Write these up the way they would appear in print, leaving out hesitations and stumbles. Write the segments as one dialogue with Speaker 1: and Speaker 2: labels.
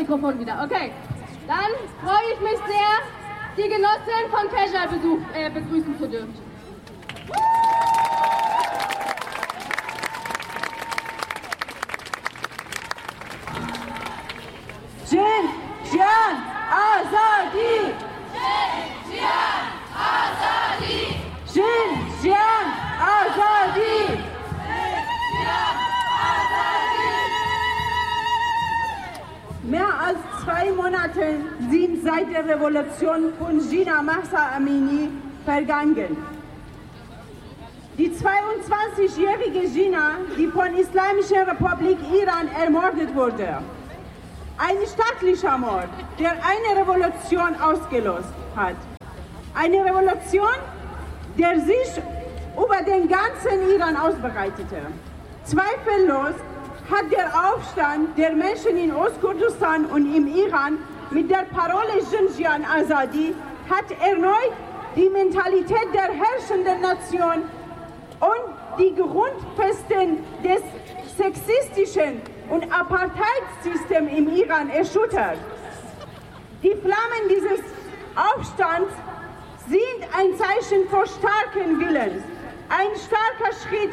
Speaker 1: Mikrofon wieder. Okay, dann freue ich mich sehr, die Genossin von Kescher begrüßen zu dürfen.
Speaker 2: Jinjian Azadi!
Speaker 3: Jinjian Azadi!
Speaker 2: Jinjian Azadi! Mehr als 2 Monate sind seit der Revolution von Jina Mahsa Amini vergangen. Die 22-jährige Jina, die von Islamischen Republik Iran ermordet wurde. Ein staatlicher Mord, der eine Revolution ausgelöst hat. Eine Revolution, der sich über den ganzen Iran ausbreitete. Zweifellos hat der Aufstand der Menschen in Ostkurdistan und im Iran mit der Parole Jinjian Azadi hat erneut die Mentalität der herrschenden Nation und die Grundfesten des sexistischen und Apartheidssystems im Iran erschüttert. Die Flammen dieses Aufstands sind ein Zeichen von starken Willens, ein starker Schritt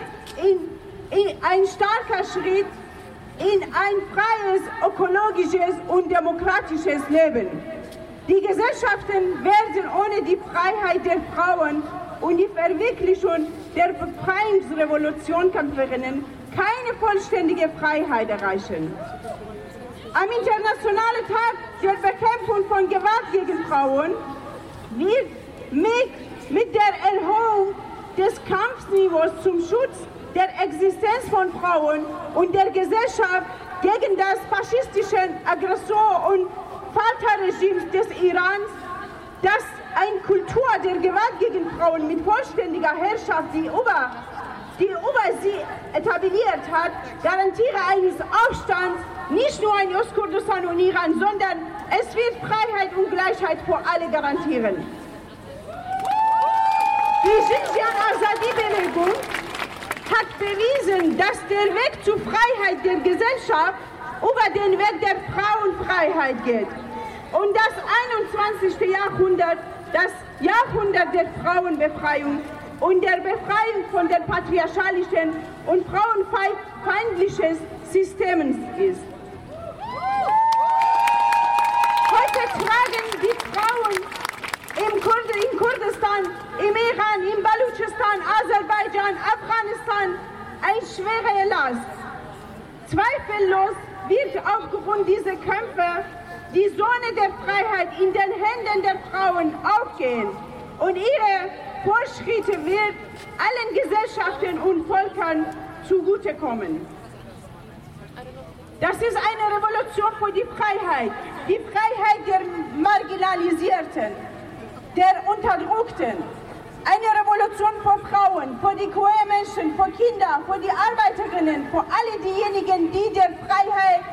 Speaker 2: in ein freies, ökologisches und demokratisches Leben. Die Gesellschaften werden ohne die Freiheit der Frauen und die Verwirklichung der Befreiungsrevolutionkämpferinnen keine vollständige Freiheit erreichen. Am Internationalen Tag der Bekämpfung von Gewalt gegen Frauen wird mit der Erhöhung des Kampfniveaus zum Schutz der Existenz von Frauen und der Gesellschaft gegen das faschistische Aggressor- und Folterregime des Irans, das eine Kultur der Gewalt gegen Frauen mit vollständiger Herrschaft, die über sie etabliert hat, garantiere eines Aufstands nicht nur in Ostkurdistan und Iran, sondern es wird Freiheit und Gleichheit für alle garantieren. Die Jinjian Azadi-Bewegung hat bewiesen, dass der Weg zur Freiheit der Gesellschaft über den Weg der Frauenfreiheit geht. Und das 21. Jahrhundert, das Jahrhundert der Frauenbefreiung und der Befreiung von den patriarchalischen und frauenfeindlichen Systemen ist. Heute tragen die Frauen in Kurdistan, im Iran, in Balutschistan, Aserbaidschan, Afghanistan eine schwere Last. Zweifellos wird aufgrund dieser Kämpfe die Sonne der Freiheit in den Händen der Frauen aufgehen und ihre Fortschritte wird allen Gesellschaften und Völkern zugutekommen. Das ist eine Revolution für die Freiheit der Marginalisierten, der Unterdrückten. Eine Revolution für Frauen, für die queer Menschen, für Kinder, für die Arbeiterinnen, für alle diejenigen, die der Freiheit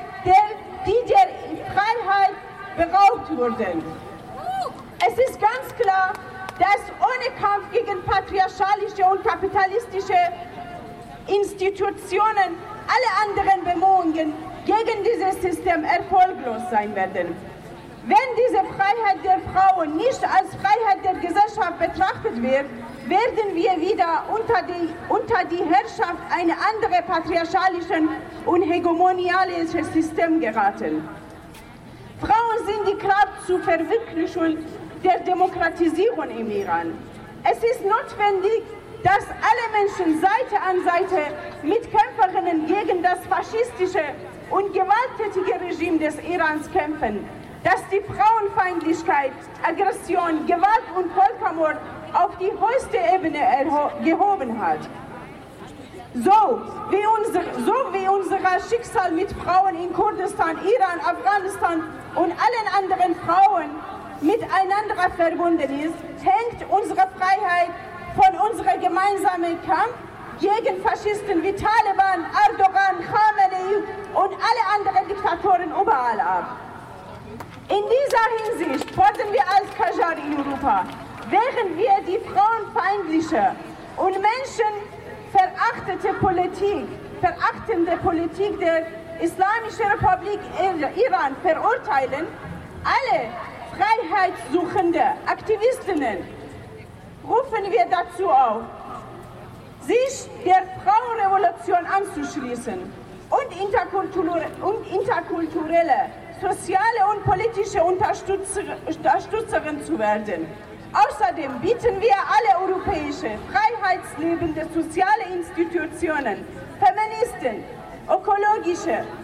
Speaker 2: beraubt wurden. Es ist ganz klar, dass ohne Kampf gegen patriarchalische und kapitalistische Institutionen alle anderen Bemühungen gegen dieses System erfolglos sein werden. Wenn diese Freiheit der Frauen nicht als Freiheit der Gesellschaft betrachtet wird, werden wir wieder unter die Herrschaft eines anderen patriarchalischen und hegemonialischen Systems geraten. Frauen sind die Kraft zur Verwirklichung der Demokratisierung im Iran. Es ist notwendig, dass alle Menschen Seite an Seite mit Kämpferinnen gegen das faschistische und gewalttätige Regime des Irans kämpfen, das die Frauenfeindlichkeit, Aggression, Gewalt und Völkermord auf die höchste Ebene gehoben hat. So wie unser Schicksal mit Frauen in Kurdistan, Iran, Afghanistan und allen anderen Frauen miteinander verbunden ist, hängt unsere Freiheit von unserem gemeinsamen Kampf gegen Faschisten wie Taliban, Erdogan, Khamenei und alle anderen Diktatoren überall ab. In dieser Hinsicht fordern wir als Qajar in Europa, während wir die frauenfeindliche und menschenverachtende Politik der Islamische Republik Iran verurteilen alle freiheitssuchende Aktivistinnen. Rufen wir dazu auf, sich der Frauenrevolution anzuschließen und interkulturelle, soziale und politische Unterstützerin zu werden. Außerdem bieten wir alle europäische, freiheitsliebende soziale Institutionen, Feministen, ökologische